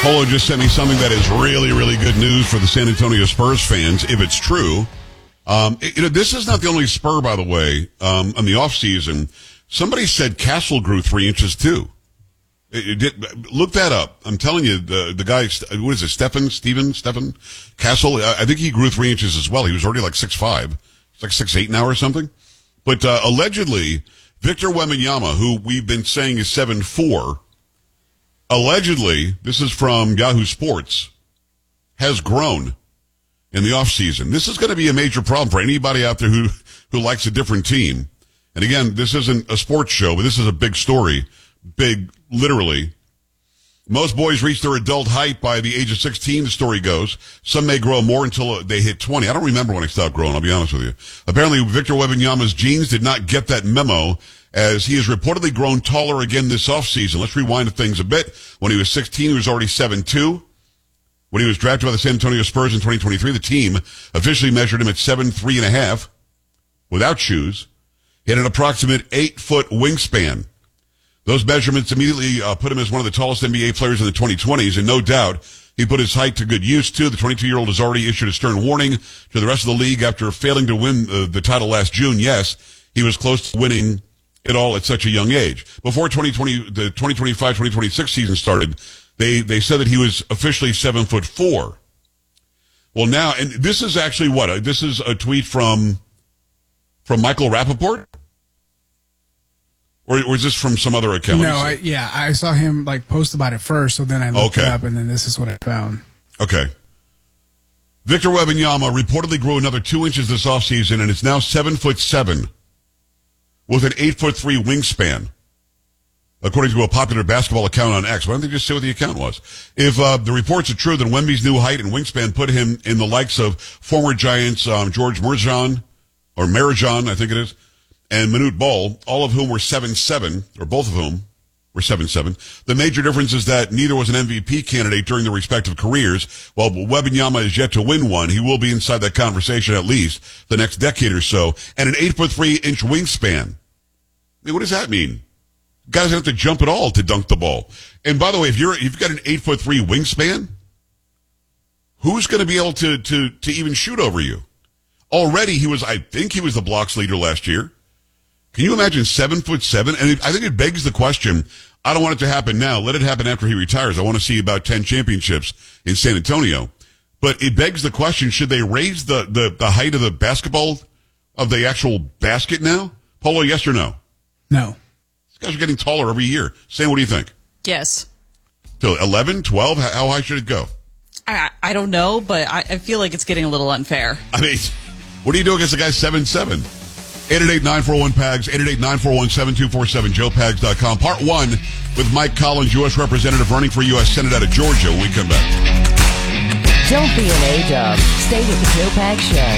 Polo just sent me something that is really, really good news for the San Antonio Spurs fans, if it's true. This is not the only Spur, by the way, in the offseason. Somebody said Castle grew 3 inches, too. Look that up. I'm telling you, the guy, what is it, Stephen Castle? I think he grew 3 inches as well. He was already like 6'5". He's like 6'8" now or something. But allegedly, Victor Wembanyama, who we've been saying is 7'4", allegedly, this is from Yahoo Sports, has grown in the offseason. This is going to be a major problem for anybody out there who likes a different team. And again, this isn't a sports show, but this is a big story. Big, literally. Most boys reach their adult height by the age of 16, the story goes. Some may grow more until they hit 20. I don't remember when I stopped growing, I'll be honest with you. Apparently, Victor Wembanyama's genes did not get that memo, as he has reportedly grown taller again this offseason. Let's rewind things a bit. When he was 16, he was already 7'2". When he was drafted by the San Antonio Spurs in 2023, the team officially measured him at 7'3.5", without shoes. He had an approximate 8-foot wingspan. Those measurements immediately put him as one of the tallest NBA players in the 2020s, and no doubt he put his height to good use, too. The 22-year-old has already issued a stern warning to the rest of the league after failing to win the title last June. Yes, he was close to winning it all at such a young age. Before the 2025-2026 season started, they said that he was officially 7'4". Well, now, and this is actually what? This is a tweet from Michael Rappaport? Or is this from some other account? No, I saw him post about it first, so then I looked it up, and then this is what I found. Okay. Victor Wembanyama reportedly grew another 2 inches this offseason, and is now 7'7", with an 8'3" wingspan, according to a popular basketball account on X. Why don't they just say what the account was? If the reports are true, then Wemby's new height and wingspan put him in the likes of former Giants George Marjan, I think it is, and Manute Bol, all of whom were 7'7", or both of whom were 7'7". The major difference is that neither was an MVP candidate during their respective careers. While Wembanyama is yet to win one, he will be inside that conversation at least the next decade or so. And an 8'3" wingspan. I mean, what does that mean? Guys have to jump at all to dunk the ball. And by the way, if you've got an 8'3" wingspan, who's going to be able to even shoot over you? Already I think he was the blocks leader last year. Can you imagine 7'7"? And I think it begs the question, I don't want it to happen now. Let it happen after he retires. I want to see about 10 championships in San Antonio. But it begs the question, should they raise the height of the basketball, of the actual basket now? Polo, yes or no? No. These guys are getting taller every year. Sam, what do you think? Yes. So 11, 12, how high should it go? I don't know, but I feel like it's getting a little unfair. I mean, what do you do against a guy 7'7"? 888-941-PAGS, 888-941-7247, joepags.com. Part 1 with Mike Collins, U.S. Representative running for U.S. Senate out of Georgia, when we come back. Don't be an A-dub. Stay with the Joe Pags Show.